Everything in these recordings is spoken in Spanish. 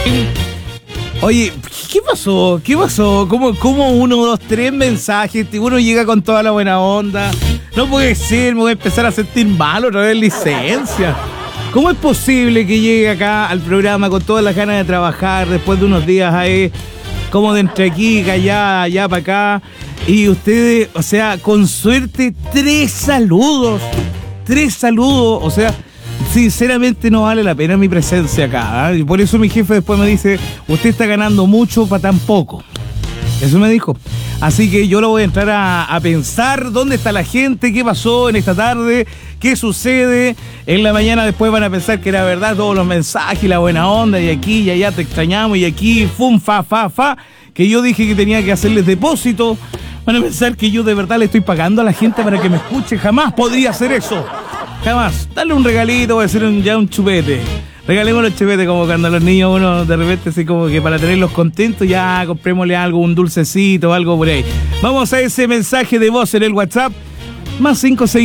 Oye, ¿qué pasó? ¿Qué pasó? ¿Cómo 1, 2, 3 mensajes? Uno llega con toda la buena onda. No puede ser, me voy a empezar a sentir mal otra vez licencia. ¿Cómo es posible que llegue acá al programa con todas las ganas de trabajar después de unos días ahí, como de entre aquí, allá para acá? Y ustedes, o sea, con suerte, 3 saludos. 3 saludos, o sea, sinceramente no vale la pena mi presencia acá, ¿eh? Y por eso mi jefe después me dice, usted está ganando mucho para tan poco. Eso me dijo. Así que yo lo voy a entrar a pensar dónde está la gente, qué pasó en esta tarde, qué sucede. En la mañana después van a pensar que era verdad todos los mensajes y la buena onda, y aquí y allá te extrañamos, y aquí fa, que yo dije que tenía que hacerles depósito. Van a pensar que yo de verdad le estoy pagando a la gente para que me escuche. Jamás podría hacer eso. Jamás. Darle un regalito, voy a hacer ya un chupete. Regalemos los chupetes, como cuando los niños uno de repente así como que para tenerlos contentos, ya comprémosle algo, un dulcecito, algo por ahí. Vamos a ese mensaje de voz en el WhatsApp. Más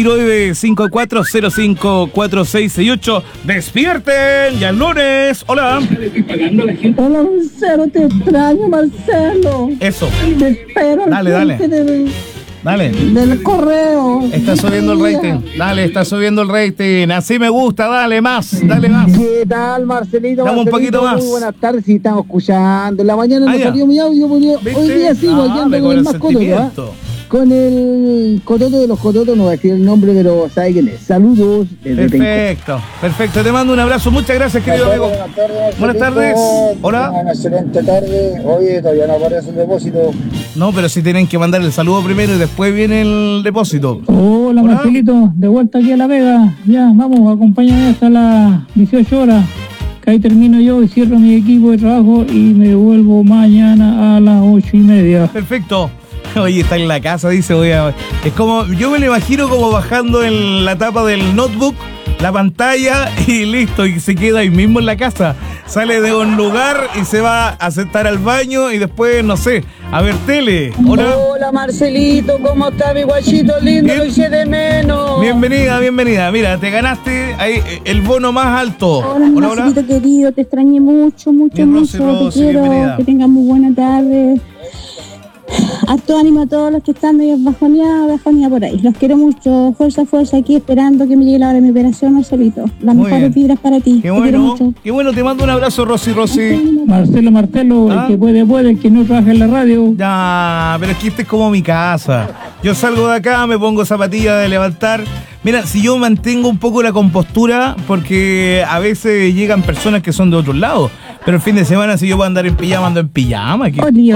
569-5405-4668. ¡Despierten! ¡Ya el lunes! ¡Hola! Hola, Marcelo, te extraño, Marcelo. Eso. Te espero. Dale. Dale. Del correo. Está subiendo el rating. Dale, está subiendo el rating. Así me gusta. Dale más. ¿Qué tal, Marcelito? Dame un poquito más. Muy buenas tardes. Sí, estamos escuchando. En la mañana nos salió mi audio. Hoy día sí, volviendo con el más cototo. Con el cototo de los cototos, no voy a decir el nombre, pero sabe quién es. Saludos desde Perfecto. Te mando un abrazo. Muchas gracias, querido amigo. Buenas tardes. Hola. Una excelente tarde. Oye, todavía no aparece el depósito. No, pero sí tienen que mandar el saludo primero y después viene el depósito. Hola, Marcelito, de vuelta aquí a La Vega. Ya, vamos, acompáñame hasta las 18 horas. Que ahí termino yo y cierro mi equipo de trabajo y me vuelvo mañana a las 8:30. Perfecto. Oye, está en la casa, dice, es como, yo me lo imagino como bajando en la tapa del notebook, la pantalla y listo, y se queda ahí mismo en la casa. Sale de un lugar y se va a sentar al baño y después, no sé, a ver tele. Hola, Marcelito, ¿cómo está mi guachito lindo? Lo hice de menos. Bienvenida. Mira, te ganaste ahí el bono más alto. Hola, Marcelito querido, te extrañé mucho. Bien, Te quiero, bienvenida. que tengas muy buena tarde. Harto ánimo a todos los que están medio bajoneados por ahí. Los quiero mucho. Fuerza aquí esperando que me llegue la hora de mi operación, Marcelito. Las mejores vibras para ti. Qué bueno, te mando un abrazo, Rosy. Marcelo, el que puede, el que no trabaja en la radio. Ya, pero es que este es como mi casa. Yo salgo de acá, me pongo zapatillas de levantar. Mira, si yo mantengo un poco la compostura, porque a veces llegan personas que son de otros lados, pero el fin de semana si yo puedo andar en pijama, ando en pijama. Oli,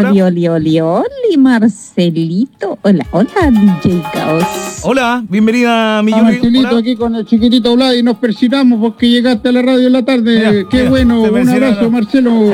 Marcelito. Hola, DJ Caos. Hola, bienvenida, mi Yuri. Marcelito, aquí con el chiquitito Vlad y nos persinamos porque llegaste a la radio en la tarde. Mira, Qué bueno, un abrazo, Marcelo.